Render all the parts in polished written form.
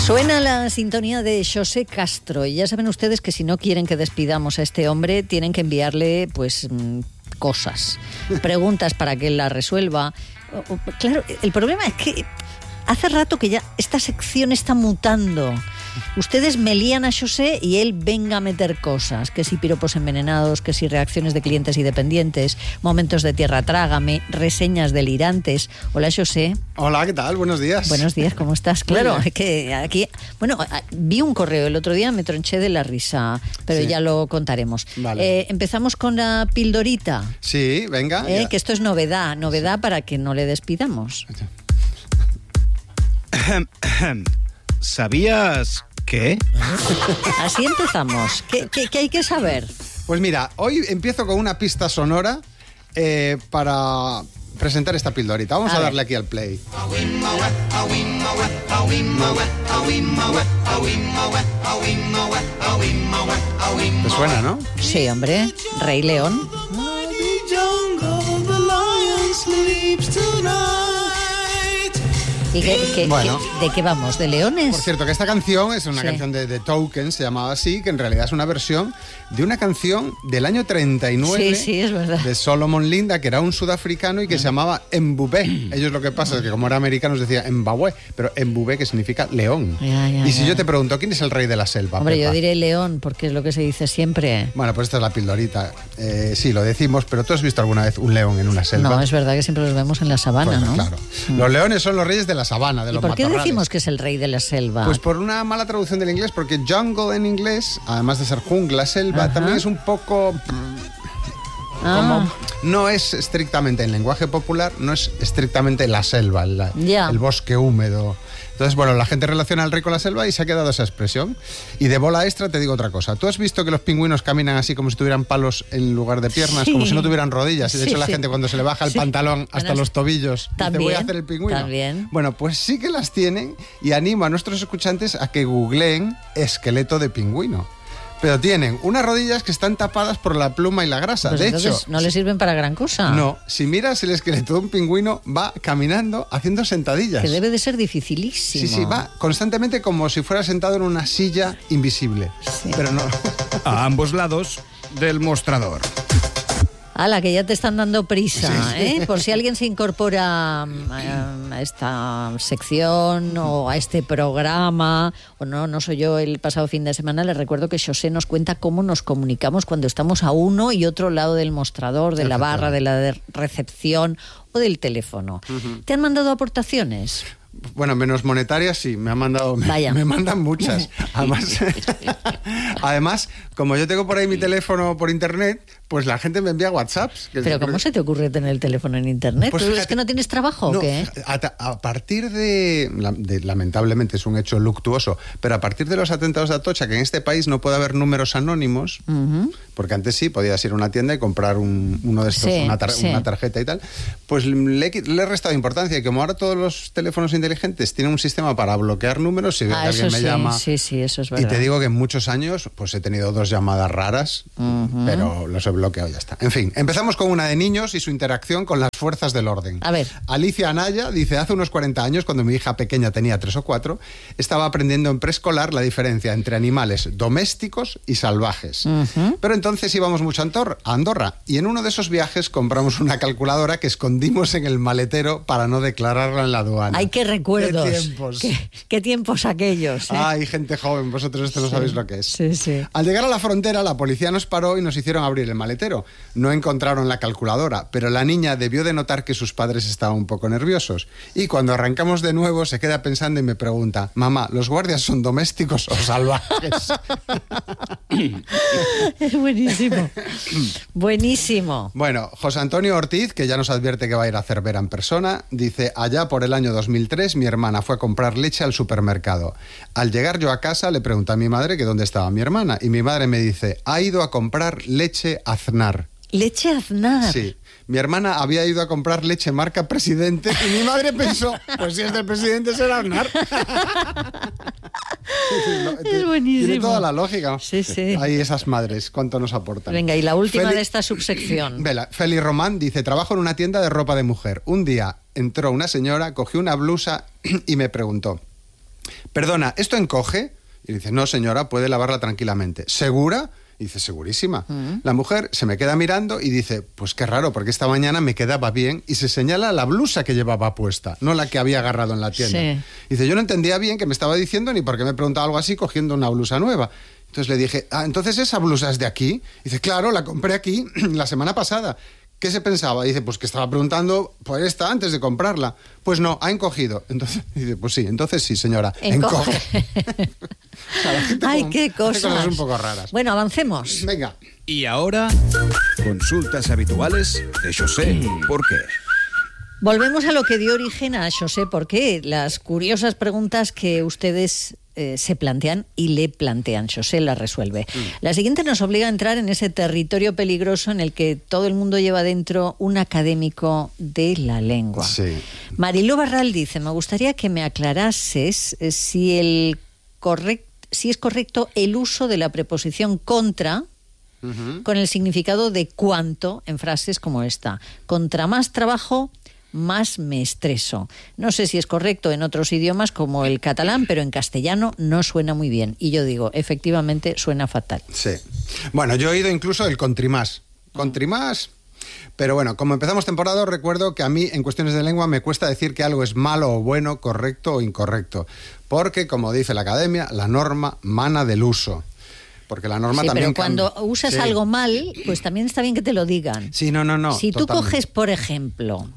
Suena la sintonía de Xosé Castro y ya saben ustedes que si no quieren que despidamos a este hombre tienen que enviarle pues cosas, preguntas para que él las resuelva. Claro, el problema es que hace rato que ya esta sección está mutando. Ustedes me lían a Xosé y él venga a meter cosas, que si piropos envenenados, que si reacciones de clientes y dependientes, momentos de tierra trágame, reseñas delirantes. Hola, Xosé. Hola, ¿qué tal? Buenos días. Buenos días, ¿cómo estás? Claro, es que aquí... Bueno, vi un correo el otro día, me tronché de la risa, pero sí, ya lo contaremos. Vale. Empezamos con la pildorita. Sí, venga. Que esto es novedad para que no le despidamos. ¿Sabías qué? Así empezamos. ¿Qué hay que saber? Pues mira, hoy empiezo con una pista sonora para presentar esta pildorita. Vamos a darle aquí al play. ¿Te suena, no? Sí, hombre. Rey León. ¿Y bueno, de qué vamos? ¿De leones? Por cierto, que esta canción es una canción de The Token, se llamaba así, que en realidad es una versión de una canción del año 39 sí, es verdad, de Solomon Linda, que era un sudafricano y que se llamaba Mbube. Ellos lo que pasa es que como eran americanos decía Mbabue, pero Mbube que significa león. Y si yo te pregunto, ¿quién es el rey de la selva? Hombre, Pepa? yo diré león, porque es lo que se dice siempre. Bueno, pues esta es la pildorita. Sí, lo decimos, pero ¿tú has visto alguna vez un león en una selva? No, es verdad que siempre los vemos en la sabana, bueno, ¿no? Claro. Los leones son los reyes de la sabana, de los matorrales. ¿Y por qué decimos que es el rey de la selva? Pues por una mala traducción del inglés, porque jungle en inglés, además de ser jungla, selva, también es un poco... Como, no es estrictamente, en lenguaje popular, no es estrictamente la selva, el bosque húmedo. Entonces, bueno, la gente relaciona al rey con la selva y se ha quedado esa expresión. Y de bola extra te digo otra cosa. ¿Tú has visto que los pingüinos caminan así como si tuvieran palos en lugar de piernas? Sí. Como si no tuvieran rodillas. Y de hecho la gente cuando se le baja el pantalón hasta los tobillos dice, voy a hacer el pingüino. También. Bueno, pues sí que las tienen y animo a nuestros escuchantes a que googleen esqueleto de pingüino. Pero tienen unas rodillas que están tapadas por la pluma y la grasa. Pues de entonces, hecho, no le sirven para gran cosa. No, si miras el esqueleto de un pingüino, va caminando haciendo sentadillas. Que debe de ser dificilísimo. Sí, va constantemente como si fuera sentado en una silla invisible. Sí. Pero no. A ambos lados del mostrador. ¡Hala, que ya te están dando prisa! Sí. Por si alguien se incorpora a esta sección o a este programa, o no soy yo el pasado fin de semana, les recuerdo que Xosé nos cuenta cómo nos comunicamos cuando estamos a uno y otro lado del mostrador, de la barra, de la recepción o del teléfono. ¿Te han mandado aportaciones? Bueno, menos monetarias sí, me han mandado, me mandan muchas. Además, como yo tengo por ahí mi teléfono por internet, pues la gente me envía WhatsApps. ¿Pero cómo se te ocurre tener el teléfono en internet? Pues fíjate, ¿es que no tienes trabajo o qué? A partir de, lamentablemente es un hecho luctuoso, pero a partir de los atentados de Atocha, que en este país no puede haber números anónimos, porque antes sí podías ir a una tienda y comprar uno de estos, una tarjeta y tal, pues le he restado importancia, y como ahora todos los teléfonos inteligentes tienen un sistema para bloquear números, si alguien me llama, sí, eso es verdad. Y te digo que en muchos años pues he tenido 2 llamadas raras, pero los he bloqueado y ya está. En fin, empezamos con una de niños y su interacción con las fuerzas del orden. A ver. Alicia Anaya dice, hace unos 40 años, cuando mi hija pequeña tenía 3 o 4, estaba aprendiendo en preescolar la diferencia entre animales domésticos y salvajes. Pero entonces íbamos mucho a Andorra, y en uno de esos viajes compramos una calculadora que escondimos en el maletero para no declararla en la aduana. ¡Ay, qué recuerdos! ¡Qué tiempos! ¿Qué tiempos aquellos! ¡Ay, gente joven! Vosotros esto no sabéis lo que es. Sí. Al llegar a la frontera, la policía nos paró y nos hicieron abrir el maletero. No encontraron la calculadora, pero la niña debió de notar que sus padres estaban un poco nerviosos. Y cuando arrancamos de nuevo, se queda pensando y me pregunta, mamá, ¿los guardias son domésticos o salvajes? Es buenísimo. Buenísimo. Bueno, José Antonio Ortiz, que ya nos advierte que va a ir a Cervera en persona, dice, allá por el año 2003 mi hermana fue a comprar leche al supermercado. Al llegar yo a casa le pregunté a mi madre que dónde estaba mi hermana y mi madre me dice, ha ido a comprar leche Aznar. ¿Leche Aznar? Sí. Mi hermana había ido a comprar leche marca Presidente y mi madre pensó, pues si es del Presidente será Aznar. Es buenísimo. Tiene toda la lógica. Sí. Ahí esas madres, cuánto nos aportan. Venga, y la última de esta subsección. Vela, Feli Román dice, trabajo en una tienda de ropa de mujer. Un día entró una señora, cogió una blusa y me preguntó, Perdona, ¿esto encoge? Y dice, no señora, puede lavarla tranquilamente. ¿Segura? Y dice, segurísima. La mujer se me queda mirando y dice, pues qué raro, porque esta mañana me quedaba bien, y se señala la blusa que llevaba puesta, no la que había agarrado en la tienda. Sí. Dice, yo no entendía bien qué me estaba diciendo ni por qué me preguntaba algo así cogiendo una blusa nueva. Entonces le dije, entonces esa blusa es de aquí. Dice, claro, la compré aquí la semana pasada. ¿Qué se pensaba? Dice, pues que estaba preguntando por esta antes de comprarla. Pues no, ha encogido. Entonces dice, pues sí, entonces sí, señora, encoge. O sea, la gente Ay, qué hace cosas. un poco raras. Bueno, avancemos. Venga. Y ahora, consultas habituales de José Porqué. Volvemos a lo que dio origen a José Porqué, las curiosas preguntas que ustedes se plantean y le plantean. José las resuelve. La siguiente nos obliga a entrar en ese territorio peligroso en el que todo el mundo lleva dentro un académico de la lengua. Sí. Mariló Barral dice, me gustaría que me aclarases si es correcto el uso de la preposición contra con el significado de cuanto en frases como esta. Contra más trabajo, más me estreso. No sé si es correcto en otros idiomas como el catalán, pero en castellano no suena muy bien. Y yo digo, efectivamente, suena fatal. Sí. Bueno, yo he oído incluso el contrimás. Contrimás. Pero bueno, como empezamos temporada, recuerdo que a mí en cuestiones de lengua me cuesta decir que algo es malo o bueno, correcto o incorrecto. Porque, como dice la academia, la norma mana del uso. Porque la norma también pero cuando usas algo mal, pues también está bien que te lo digan. Sí, no. Si tú coges, por ejemplo,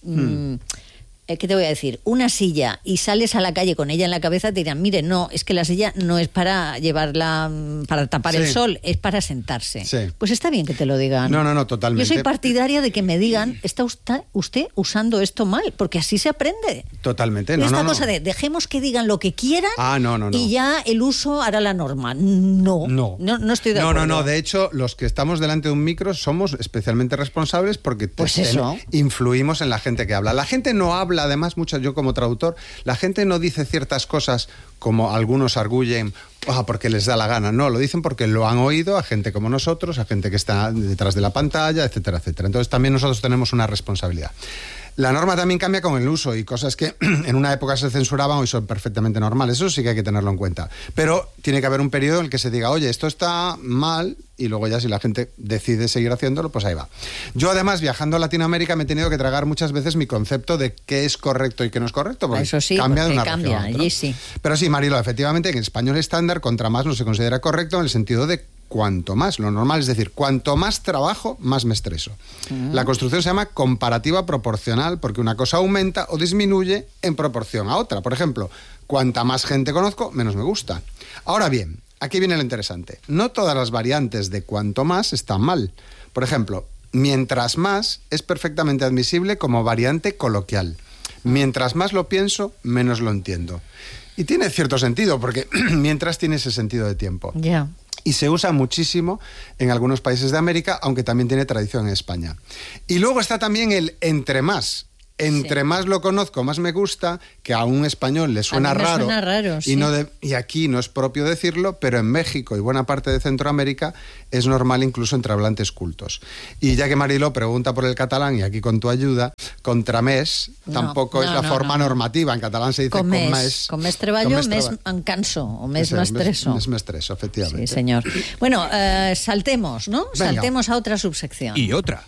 ¿qué te voy a decir? Una silla y sales a la calle con ella en la cabeza, te dirán, mire, no, es que la silla no es para llevarla, para tapar el sol, es para sentarse. Sí. Pues está bien que te lo digan. No, totalmente. Yo soy partidaria de que me digan, ¿está usted usando esto mal? Porque así se aprende. Totalmente. Esta cosa de dejemos que digan lo que quieran y ya el uso hará la norma. No estoy de acuerdo. No. De hecho, los que estamos delante de un micro somos especialmente responsables porque influimos en la gente que habla. La gente no habla, además, yo como traductor, la gente no dice ciertas cosas como algunos arguyen porque les da la gana. No, lo dicen porque lo han oído a gente como nosotros, a gente que está detrás de la pantalla, etcétera, etcétera. Entonces también nosotros tenemos una responsabilidad. La norma también cambia con el uso y cosas que en una época se censuraban hoy son perfectamente normales. Eso sí que hay que tenerlo en cuenta. Pero tiene que haber un periodo en el que se diga, oye, esto está mal, y luego ya si la gente decide seguir haciéndolo, pues ahí va. Yo además, viajando a Latinoamérica, me he tenido que tragar muchas veces mi concepto de qué es correcto y qué no es correcto. Porque eso sí, cambia de una región a otra. Allí sí. Pero sí, Marilo, efectivamente, en español estándar, contra más no se considera correcto en el sentido de cuanto más. Lo normal es decir, cuanto más trabajo, más me estreso. La construcción se llama comparativa proporcional porque una cosa aumenta o disminuye en proporción a otra. Por ejemplo, cuanta más gente conozco, menos me gusta. Ahora bien, aquí viene lo interesante. No todas las variantes de cuanto más están mal. Por ejemplo, mientras más es perfectamente admisible como variante coloquial. Mientras más lo pienso, menos lo entiendo. Y tiene cierto sentido porque mientras tiene ese sentido de tiempo. Ya. Y se usa muchísimo en algunos países de América, aunque también tiene tradición en España. Y luego está también el entre más. Entre más lo conozco, más me gusta, que a un español le suena raro. Suena raro, sí. Y aquí no es propio decirlo, pero en México y buena parte de Centroamérica es normal incluso entre hablantes cultos. Y ya que Mariló pregunta por el catalán, y aquí con tu ayuda, contramés tampoco es la forma normativa. En catalán se dice comés. Comés treballo, mes em canso, o mes m'estreso. Mes m'estreso, efectivamente. Sí, señor. Bueno, saltemos, ¿no? Venga. Saltemos a otra subsección. Y otra.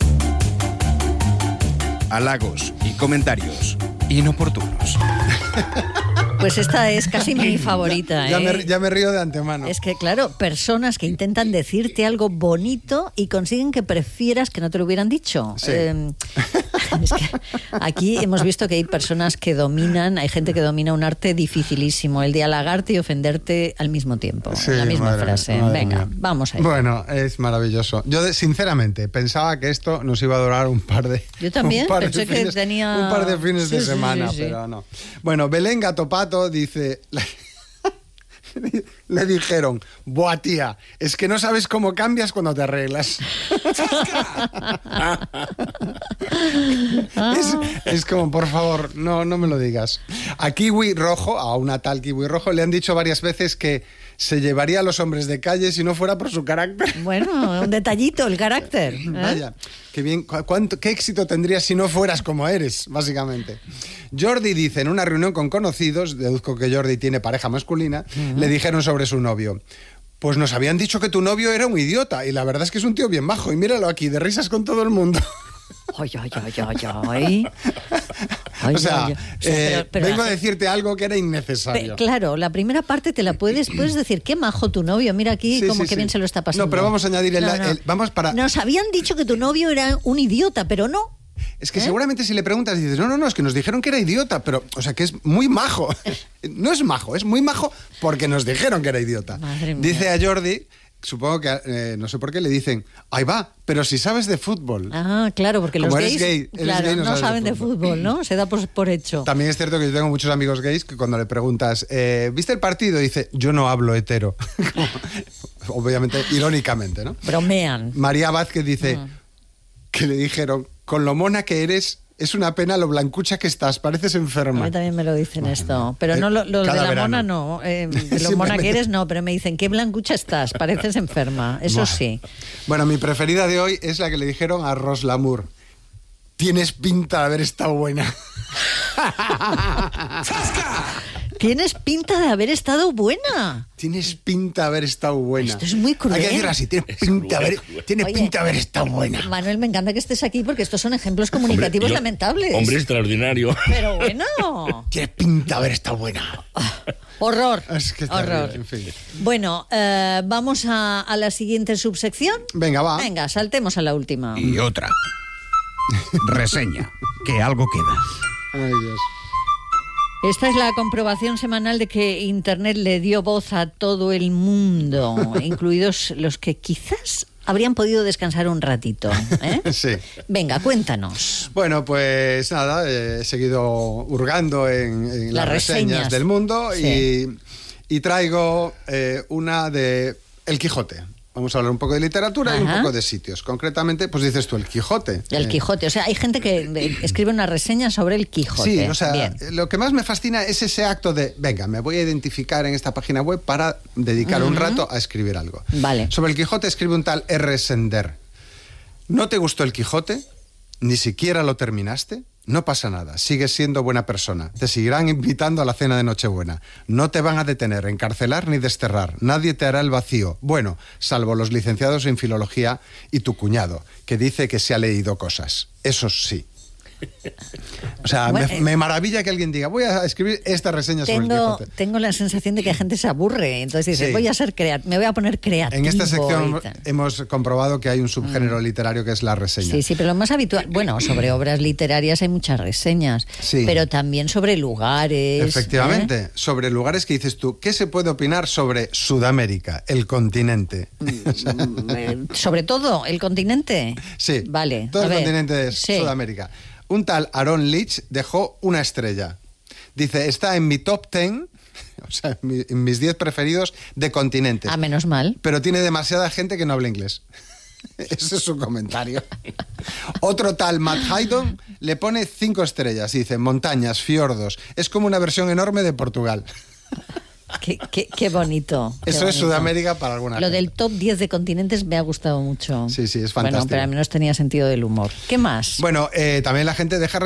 Halagos y comentarios inoportunos. Pues esta es casi mi favorita. Ya me río de antemano. Es que, claro, personas que intentan decirte algo bonito y consiguen que prefieras que no te lo hubieran dicho. Sí. Es que aquí hemos visto que hay personas que hay gente que domina un arte dificilísimo, el de halagarte y ofenderte al mismo tiempo, en la misma frase. Venga, vamos a ir. Bueno, es maravilloso. Yo, sinceramente, pensaba que esto nos iba a durar un par de... Yo también pensé que tenía... Un par de fines de semana, pero no. Bueno, Belén Gatopato dice... le dijeron, buah, tía, es que no sabes cómo cambias cuando te arreglas. es como, por favor, no me lo digas. A Kiwi Rojo, a una tal Kiwi Rojo, le han dicho varias veces que se llevaría a los hombres de calle si no fuera por su carácter. Bueno, un detallito, el carácter. Vaya, qué bien, qué éxito tendrías si no fueras como eres, básicamente. Jordi dice, en una reunión con conocidos, deduzco que Jordi tiene pareja masculina, le dijeron sobre su novio. Pues nos habían dicho que tu novio era un idiota, y la verdad es que es un tío bien majo, y míralo aquí, de risas con todo el mundo. Ay, ay, ay, ay, ay. Ay, o sea, pero vengo a decirte algo que era innecesario. Claro, la primera parte te la puedes decir, qué majo tu novio, mira aquí Sí, como sí, que sí. bien se lo está pasando. No, pero vamos a añadir vamos para... Nos habían dicho que tu novio era un idiota, pero no. Es que seguramente si le preguntas dices, no, es que nos dijeron que era idiota, pero, o sea, que es muy majo. No es majo, es muy majo porque nos dijeron que era idiota. Madre mía. Dice a Jordi, supongo que, no sé por qué, le dicen, ahí va, pero si sabes de fútbol. Ah, claro, porque Como los eres gays gay, no saben de fútbol, ¿no? Se da por hecho. También es cierto que yo tengo muchos amigos gays que cuando le preguntas, ¿viste el partido? Dice, yo no hablo hetero. Obviamente, irónicamente, ¿no? Bromean. María Vázquez dice que le dijeron, con lo mona que eres, es una pena lo blancucha que estás, pareces A enferma. mí también me lo dicen esto. Pero no lo de cada la verano. mona, no. De lo mona que eres, no. Pero me dicen, qué blancucha estás, pareces enferma. Eso Buah. sí. Bueno, mi preferida de hoy es la que le dijeron a Ros Lamour. Tienes pinta de haber estado buena. Tienes pinta de haber estado buena. Tienes pinta de haber estado buena. Esto es muy cruel. Hay que decirlo así, tienes pinta de haber estado buena. Manuel, me encanta que estés aquí porque estos son ejemplos comunicativos lamentables. Hombre, extraordinario. Pero bueno. Tienes pinta de haber estado buena. Horror. Es que es horror. terrible, en fin. Bueno, vamos a la siguiente subsección. Venga, va. Venga, saltemos a la última. Y otra. Reseña. Que algo queda. Ay, Dios. Esta es la comprobación semanal de que Internet le dio voz a todo el mundo, incluidos los que quizás habrían podido descansar un ratito. Sí. Venga, cuéntanos. Bueno, pues nada, he seguido hurgando en las reseñas del mundo Sí. y traigo una de El Quijote. Vamos a hablar un poco de literatura y un Ajá. poco de sitios. Concretamente, pues dices tú, El Quijote. El Quijote. O sea, hay gente que escribe una reseña sobre el Quijote. Sí, o sea, Bien. lo que más me fascina es ese acto de, venga, me voy a identificar en esta página web para dedicar un rato a escribir algo. Vale. Sobre el Quijote escribe un tal R. Sender. ¿No te gustó el Quijote? ¿Ni siquiera lo terminaste? No pasa nada, sigues siendo buena persona. Te seguirán invitando a la cena de Nochebuena. No te van a detener, encarcelar ni desterrar. Nadie te hará el vacío. Bueno, salvo los licenciados en filología y tu cuñado, que dice que se ha leído cosas. Esos sí. O sea, Bueno, me maravilla que alguien diga, voy a escribir esta reseña sobre el Quijote. Tengo la sensación de que la gente se aburre. Entonces dice, Sí. me voy a poner creativo. En esta sección y tal. hemos comprobado que hay un subgénero literario que es la reseña. Sí, pero lo más habitual, bueno, sobre obras literarias hay muchas reseñas, Sí. pero también sobre lugares. Efectivamente, sobre lugares que dices tú, ¿qué se puede opinar sobre Sudamérica, el continente? Sobre todo el continente. Sí, Vale. todo a el ver. continente de Sí. Sudamérica. Un tal Aaron Leach dejó una estrella. Dice, está en mi top 10, o sea, en mis 10 preferidos de continentes. Ah, menos mal. Pero tiene demasiada gente que no habla inglés. Ese es su comentario. Otro tal Matt Haydon le pone 5 estrellas. Y dice, montañas, fiordos. Es como una versión enorme de Portugal. Qué bonito. qué Eso es bonito. Sudamérica para alguna Lo gente. del top 10 de continentes me ha gustado mucho. Sí, sí, es Bueno, fantástico. pero al menos tenía sentido del humor. ¿Qué más? Bueno, también la gente deja